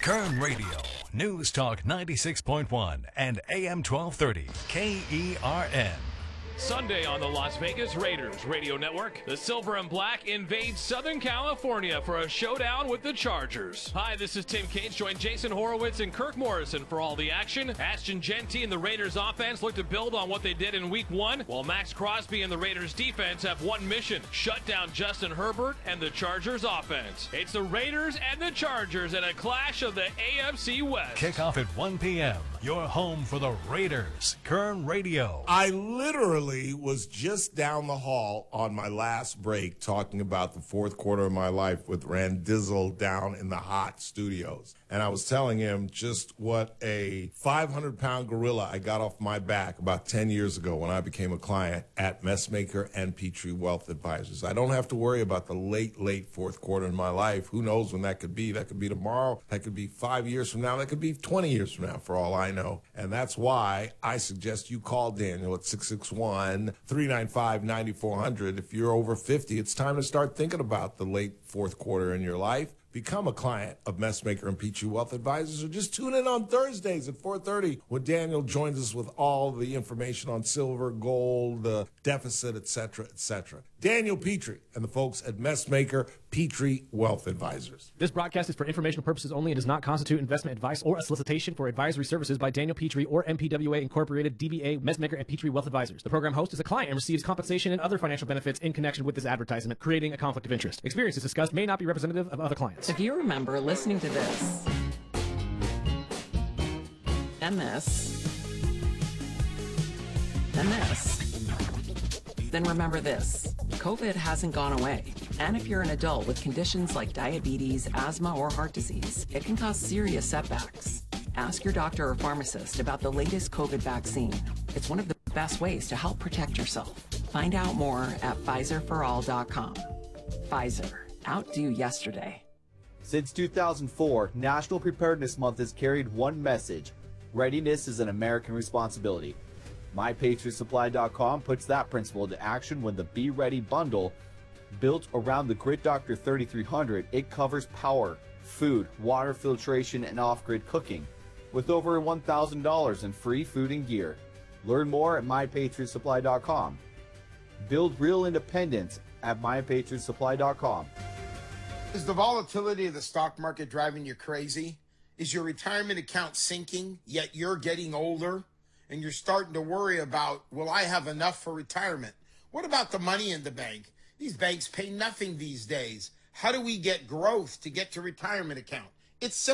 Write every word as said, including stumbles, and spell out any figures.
Kern Radio, News Talk ninety-six point one and A M twelve thirty, K E R N. Sunday on the Las Vegas Raiders Radio Network, the Silver and Black invade Southern California for a showdown with the Chargers. Hi, this is Tim Cates. Join Jason Horowitz and Kirk Morrison for all the action. Ashton Jeanty and the Raiders offense look to build on what they did in week one, while Max Crosby and the Raiders defense have one mission: shut down Justin Herbert and the Chargers offense. It's the Raiders and the Chargers in a clash of the A F C West. Kickoff at one p.m. Your home for the Raiders. Kern Radio. I literally was just down the hall on my last break talking about the fourth quarter of my life with Rand Dizzle down in the hot studios. And I was telling him just what a five hundred pound gorilla I got off my back about ten years ago when I became a client at Messmaker and Petrie Wealth Advisors. I don't have to worry about the late, late fourth quarter in my life. Who knows when that could be? That could be tomorrow. That could be five years from now. That could be twenty years from now, for all I know. And that's why I suggest you call Daniel at six six one, three nine five, nine four zero zero. If you're over fifty, it's time to start thinking about the late fourth quarter in your life. Become a client of Messmaker and Petrie Wealth Advisors, or just tune in on Thursdays at four thirty when Daniel joins us with all the information on silver, gold, the deficit, et cetera, et cetera. Daniel Petrie and the folks at Messmaker Petrie Wealth Advisors. This broadcast is for informational purposes only and does not constitute investment advice or a solicitation for advisory services by Daniel Petrie or M P W A Incorporated, D B A, Messmaker, and Petrie Wealth Advisors. The program host is a client and receives compensation and other financial benefits in connection with this advertisement, creating a conflict of interest. Experiences discussed may not be representative of other clients. If you remember listening to this and this and this, then remember this: COVID hasn't gone away. And if you're an adult with conditions like diabetes, asthma, or heart disease, it can cause serious setbacks. Ask your doctor or pharmacist about the latest COVID vaccine. It's one of the best ways to help protect yourself. Find out more at Pfizer for all dot com. Pfizer, outdo yesterday. Since two thousand four, National Preparedness Month has carried one message: readiness is an American responsibility. My Patriot Supply dot com puts that principle into action when the Be Ready bundle, built around the Grid Doctor thirty-three hundred, it covers power, food, water filtration, and off-grid cooking, with over one thousand dollars in free food and gear. Learn more at My Patriot Supply dot com. Build real independence at My Patriot Supply dot com. Is the volatility of the stock market driving you crazy? Is your retirement account sinking, yet you're getting older and you're starting to worry about, will I have enough for retirement? What about the money in the bank? These banks pay nothing these days. How do we get growth to get to retirement account? It's simple.